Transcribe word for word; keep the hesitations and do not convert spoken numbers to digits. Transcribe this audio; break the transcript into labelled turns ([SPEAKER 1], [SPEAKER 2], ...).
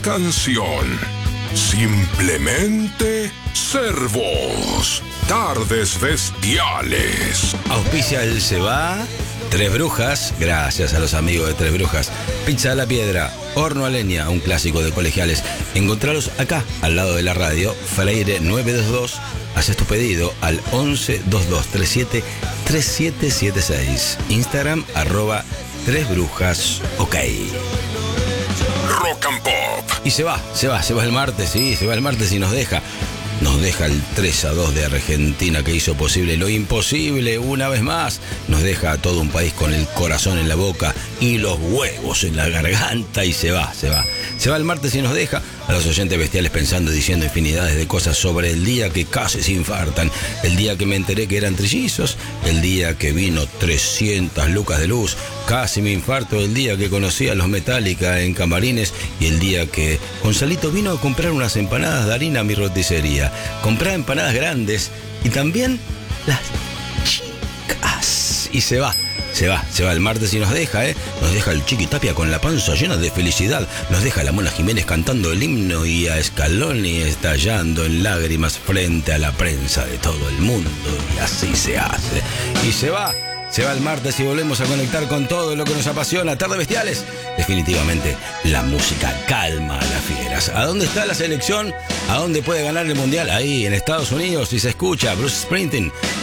[SPEAKER 1] canción. Simplemente ser vos. Tardes Bestiales.
[SPEAKER 2] Auspicia el Se Va, Tres Brujas, gracias a los amigos de Tres Brujas. Pizza a la Piedra, Horno a Leña, un clásico de colegiales. Encontralos acá, al lado de la radio, Freire nueve dos dos. Haces tu pedido al once veintidós treinta y siete treinta y siete setenta y seis. Instagram, arroba Tres Brujas, ok.
[SPEAKER 1] Rock and Pop.
[SPEAKER 2] Y se va, se va, se va el martes, sí, se va el martes y nos deja. Nos deja el tres a dos de Argentina, que hizo posible lo imposible una vez más. Nos deja a todo un país con el corazón en la boca y los huevos en la garganta y se va, se va. Se va el martes y nos deja a los oyentes bestiales pensando y diciendo infinidades de cosas sobre el día que casi se infartan, el día que me enteré que eran trillizos, el día que vino trescientas lucas de luz, casi me infarto, el día que conocí a los Metallica en Camarines y el día que Gonzalito vino a comprar unas empanadas de harina a mi roticería. Comprar empanadas grandes y también las chicas. Y se va, se va, se va el martes y nos deja, ¿eh? Nos deja el Chiqui Tapia con la panza llena de felicidad. Nos deja la Mona Jiménez cantando el himno y a Scaloni estallando en lágrimas frente a la prensa de todo el mundo. Y así se hace. Y se va. Se va el martes y volvemos a conectar con todo lo que nos apasiona. Tardes Bestiales. Definitivamente, la música calma a las fieras. ¿A dónde está la selección? ¿A dónde puede ganar el Mundial? Ahí, en Estados Unidos. Y se escucha Bruce Springsteen